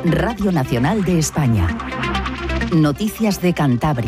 Radio Nacional de España. Noticias de Cantabria.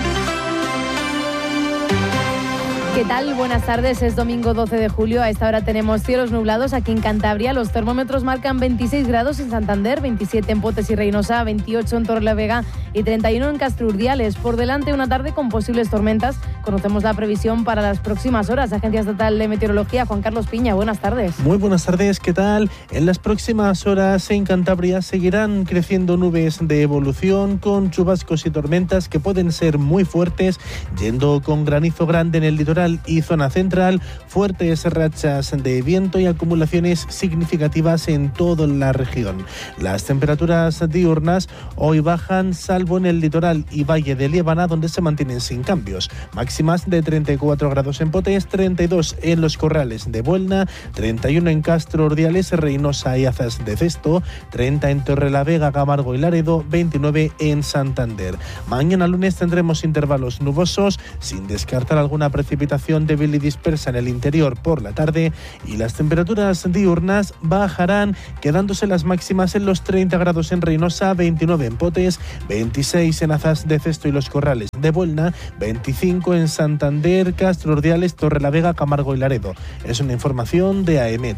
¿Qué tal? Buenas tardes, es domingo 12 de julio. A esta hora tenemos cielos nublados aquí en Cantabria. Los termómetros marcan 26 grados en Santander, 27 en Potes y Reinosa, 28 en Torrelavega y 31 en Castro Urdiales. Por delante una tarde con posibles tormentas. Conocemos la previsión para las próximas horas. Agencia Estatal de Meteorología, Juan Carlos Piña, buenas tardes. Muy buenas tardes, ¿qué tal? En las próximas horas en Cantabria seguirán creciendo nubes de evolución con chubascos y tormentas que pueden ser muy fuertes, yendo con granizo grande en el litoral y zona central, fuertes rachas de viento y acumulaciones significativas en toda la región. Las temperaturas diurnas hoy bajan, salvo en el litoral y valle de Liébana, donde se mantienen sin cambios. Máximas de 34 grados en Potes, 32 en los Corrales de Buelna, 31 en Castro Urdiales, Reinosa y Azas de Cesto, 30 en Torrelavega, Camargo y Laredo, 29 en Santander. Mañana lunes tendremos intervalos nubosos, sin descartar alguna precipitación débil y dispersa en el interior por la tarde, y las temperaturas diurnas bajarán, quedándose las máximas en los 30 grados en Reinosa, 29 en Potes, 26 en Azas de Cesto y los Corrales de Buelna, 25 en Santander, Castro Urdiales, Torrelavega, Camargo y Laredo. Es una información de AEMET.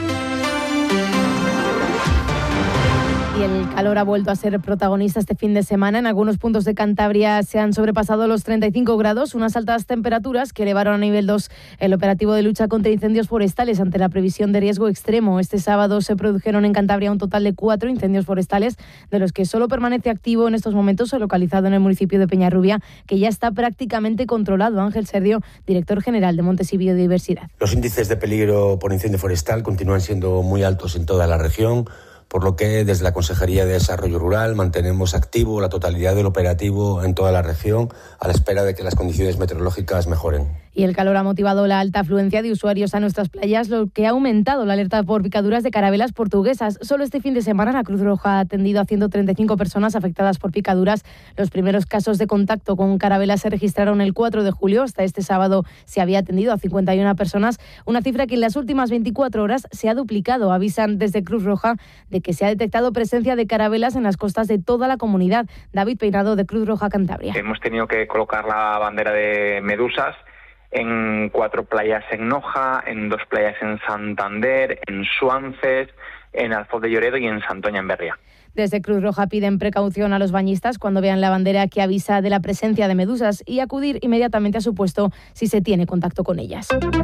Y el calor ha vuelto a ser protagonista este fin de semana. En algunos puntos de Cantabria se han sobrepasado los 35 grados, unas altas temperaturas que elevaron a nivel 2 el operativo de lucha contra incendios forestales ante la previsión de riesgo extremo. Este sábado se produjeron en Cantabria un total de 4 incendios forestales, de los que solo permanece activo en estos momentos localizado en el municipio de Peñarrubia, que ya está prácticamente controlado. Ángel Serdio, director general de Montes y Biodiversidad. Los índices de peligro por incendio forestal continúan siendo muy altos en toda la región, por lo que desde la Consejería de Desarrollo Rural mantenemos activo la totalidad del operativo en toda la región a la espera de que las condiciones meteorológicas mejoren. Y el calor ha motivado la alta afluencia de usuarios a nuestras playas, lo que ha aumentado la alerta por picaduras de carabelas portuguesas. Solo este fin de semana la Cruz Roja ha atendido a 135 personas afectadas por picaduras. Los primeros casos de contacto con carabelas se registraron el 4 de julio. Hasta este sábado se había atendido a 51 personas, una cifra que en las últimas 24 horas se ha duplicado. Avisan desde Cruz Roja de que se ha detectado presencia de carabelas en las costas de toda la comunidad. David Peinado, de Cruz Roja Cantabria. Hemos tenido que colocar la bandera de medusas en 4 playas en Noja, en 2 playas en Santander, en Suances, en Alfoz de Lloredo y en Santoña, en Berria. Desde Cruz Roja piden precaución a los bañistas cuando vean la bandera que avisa de la presencia de medusas y acudir inmediatamente a su puesto si se tiene contacto con ellas.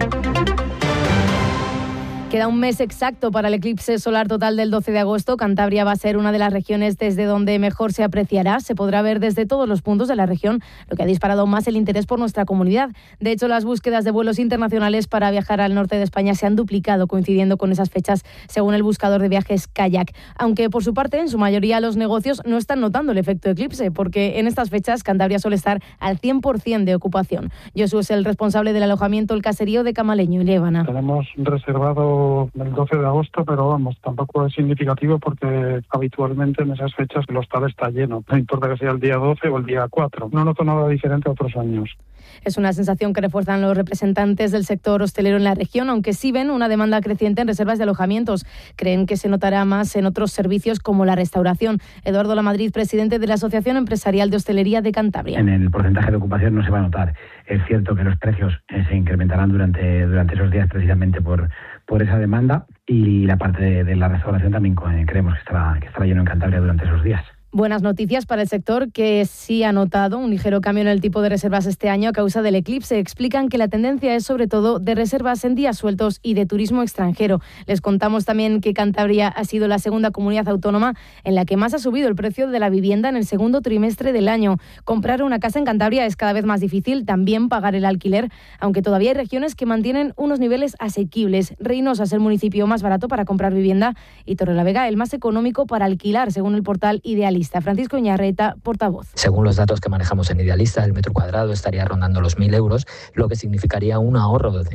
Queda un mes exacto para el eclipse solar total del 12 de agosto. Cantabria va a ser una de las regiones desde donde mejor se apreciará. Se podrá ver desde todos los puntos de la región, lo que ha disparado más el interés por nuestra comunidad. De hecho, las búsquedas de vuelos internacionales para viajar al norte de España se han duplicado coincidiendo con esas fechas, según el buscador de viajes Kayak. Aunque, por su parte, en su mayoría los negocios no están notando el efecto eclipse, porque en estas fechas Cantabria suele estar al 100% de ocupación. Josu es el responsable del alojamiento El Caserío de Camaleño, en Liébana. Tenemos reservado el 12 de agosto, pero vamos, tampoco es significativo porque habitualmente en esas fechas el hostal está lleno. No importa que sea el día 12 o el día 4. No noto nada diferente a otros años. Es una sensación que refuerzan los representantes del sector hostelero en la región, aunque sí ven una demanda creciente en reservas de alojamientos. Creen que se notará más en otros servicios como la restauración. Eduardo Lamadrid, presidente de la Asociación Empresarial de Hostelería de Cantabria. En el porcentaje de ocupación no se va a notar. Es cierto que los precios se incrementarán durante esos días precisamente por esa demanda, y la parte de la restauración también creemos que estará lleno en Cantabria durante esos días. Buenas noticias para el sector, que sí ha notado un ligero cambio en el tipo de reservas este año a causa del eclipse. Explican que la tendencia es sobre todo de reservas en días sueltos y de turismo extranjero. Les contamos también que Cantabria ha sido la segunda comunidad autónoma en la que más ha subido el precio de la vivienda en el segundo trimestre del año. Comprar una casa en Cantabria es cada vez más difícil, también pagar el alquiler, aunque todavía hay regiones que mantienen unos niveles asequibles. Reinosa es el municipio más barato para comprar vivienda y Torrelavega el más económico para alquilar, según el portal Idealista. Idealista. Francisco Iñarreta, portavoz. Según los datos que manejamos en Idealista, el metro cuadrado estaría rondando los 1.000 euros, lo que significaría un ahorro del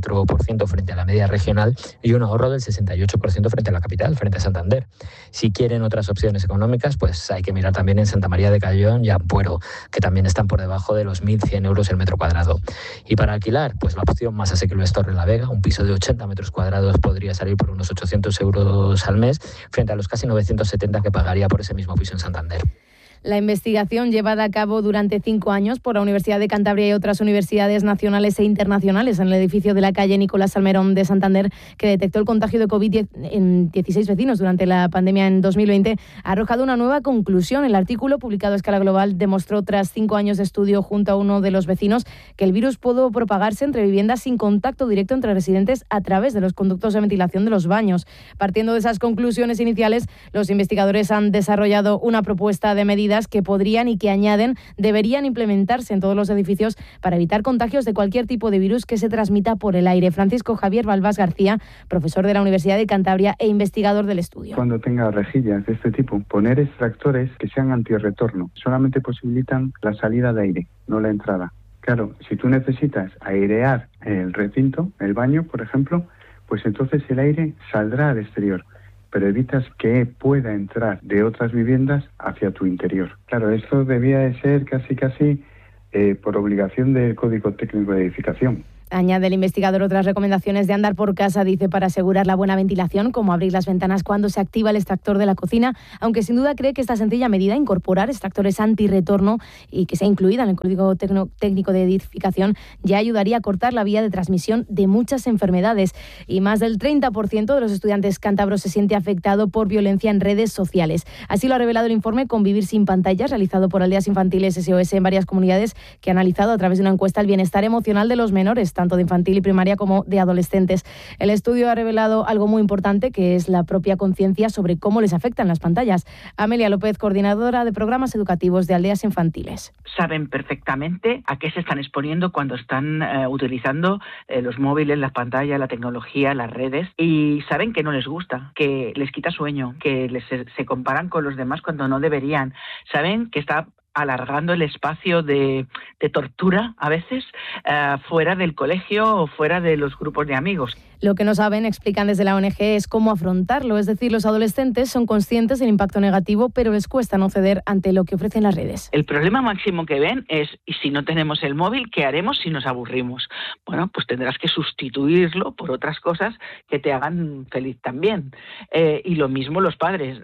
54% frente a la media regional y un ahorro del 68% frente a la capital, frente a Santander. Si quieren otras opciones económicas, pues hay que mirar también en Santa María de Callón y Ampuero, que también están por debajo de los 1.100 euros el metro cuadrado. Y para alquilar, pues la opción más asequible es Torrelavega. Un piso de 80 metros cuadrados podría salir por unos 800 euros al mes, frente a los casi 970 que pagaría por ese mismo piso en Santander. La investigación llevada a cabo durante 5 años por la Universidad de Cantabria y otras universidades nacionales e internacionales en el edificio de la calle Nicolás Salmerón de Santander, que detectó el contagio de COVID en 16 vecinos durante la pandemia en 2020, ha arrojado una nueva conclusión. El artículo, publicado a escala global, demostró tras 5 años de estudio junto a uno de los vecinos que el virus pudo propagarse entre viviendas sin contacto directo entre residentes a través de los conductos de ventilación de los baños. Partiendo de esas conclusiones iniciales, los investigadores han desarrollado una propuesta de medidas que podrían y que añaden deberían implementarse en todos los edificios para evitar contagios de cualquier tipo de virus que se transmita por el aire. Francisco Javier Balbás García, profesor de la Universidad de Cantabria e investigador del estudio. Cuando tenga rejillas de este tipo, poner extractores que sean antirretorno. Solamente posibilitan la salida de aire, no la entrada. Claro, si tú necesitas airear el recinto, el baño, por ejemplo, pues entonces el aire saldrá al exterior, pero evitas que pueda entrar de otras viviendas hacia tu interior. Claro, esto debía de ser casi por obligación del Código Técnico de Edificación. Añade el investigador otras recomendaciones de andar por casa, dice, para asegurar la buena ventilación, como abrir las ventanas cuando se activa el extractor de la cocina, aunque sin duda cree que esta sencilla medida, incorporar extractores antirretorno y que sea incluida en el Código Técnico de Edificación, ya ayudaría a cortar la vía de transmisión de muchas enfermedades. Y más del 30% de los estudiantes cántabros se siente afectado por violencia en redes sociales. Así lo ha revelado el informe Convivir sin pantallas, realizado por Aldeas Infantiles SOS en varias comunidades, que ha analizado a través de una encuesta el bienestar emocional de los menores, tanto de infantil y primaria como de adolescentes. El estudio ha revelado algo muy importante, que es la propia conciencia sobre cómo les afectan las pantallas. Amelia López, coordinadora de programas educativos de Aldeas Infantiles. Saben perfectamente a qué se están exponiendo cuando están utilizando los móviles, las pantallas, la tecnología, las redes, y saben que no les gusta, que les quita sueño, que se comparan con los demás cuando no deberían. Saben que está alargando el espacio de tortura, a veces, fuera del colegio o fuera de los grupos de amigos. Lo que no saben, explican desde la ONG, es cómo afrontarlo. Es decir, los adolescentes son conscientes del impacto negativo, pero les cuesta no ceder ante lo que ofrecen las redes. El problema máximo que ven es, ¿y si no tenemos el móvil, qué haremos si nos aburrimos? Bueno, pues tendrás que sustituirlo por otras cosas que te hagan feliz también. Y lo mismo los padres.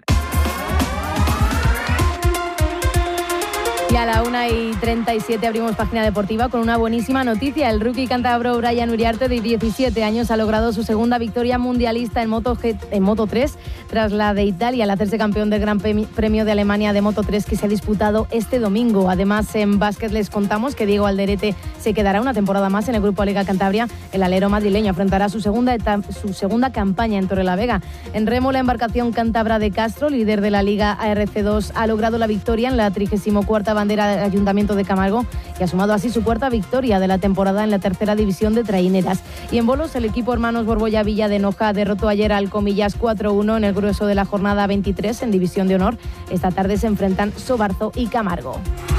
Y a la 1:37 abrimos página deportiva con una buenísima noticia. El rookie cántabro Brian Uriarte, de 17 años, ha logrado su segunda victoria mundialista en Moto3 tras la de Italia, al hacerse campeón del Gran Premio de Alemania de Moto3, que se ha disputado este domingo. Además, en básquet les contamos que Diego Alderete se quedará una temporada más en el Grupo Liga Cantabria. El alero madrileño afrontará su segunda campaña en Torrelavega. En remo, la embarcación cántabra de Castro, líder de la Liga ARC2, ha logrado la victoria en la 34ª bandera del Ayuntamiento de Camargo y ha sumado así su cuarta victoria de la temporada en la tercera división de traineras. Y en bolos, el equipo Hermanos Borbolla Villa de Noja derrotó ayer al Comillas 4-1 en el grueso de la jornada 23 en División de Honor. Esta tarde se enfrentan Sobarzo y Camargo.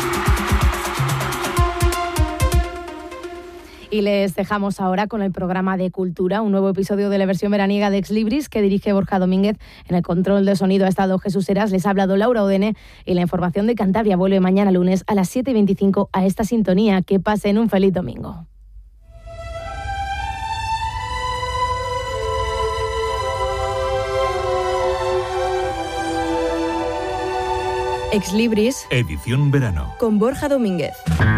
Y les dejamos ahora con el programa de Cultura, un nuevo episodio de la versión veraniega de Ex Libris que dirige Borja Domínguez. En el control de sonido ha estado Jesús Heras, les ha hablado Laura Odene y la información de Cantabria vuelve mañana lunes a las 7:25 a esta sintonía. Que pasen un feliz domingo. Ex Libris, edición verano, con Borja Domínguez.